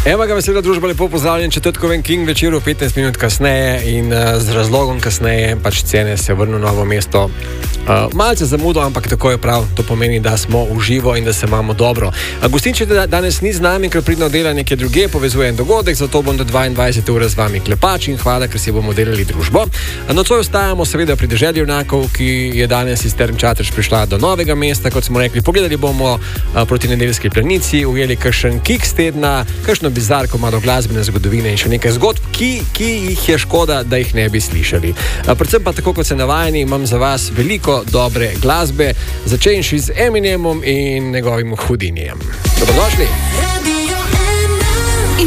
Evo ga, vesela družba, lepo pozdravljen, četrtkoven King večer, 15 minut kasneje in z razlogom kasneje, pač cene se vrnu v Novo mesto. Malce zamudo, ampak tako je prav, to pomeni, da smo v živo in da se imamo dobro. Gostinče danes ni z nami, ker pridno dela nekje druge, povezuje en dogodek, zato bom do 22 ure z vami klepač in hvala, ker si bomo delali družbo. Nocoj ostajamo seveda pri deželi junakov, ki je danes iz Term Čatež prišla do Novega mesta, kot smo rekli, pogledali bomo proti nedeljski planici, ujeli kakšen kiks tedna, kakšno bizarko malo glasbene zgodovine in še nekaj zgodb, ki jih je škoda, da jih ne bi slišali. Predvsem pa tako, kot se navajeni, imam za vas veliko dobre glasbe, začenši z Eminemom in njegovim Houdinijem. Dobrodošli!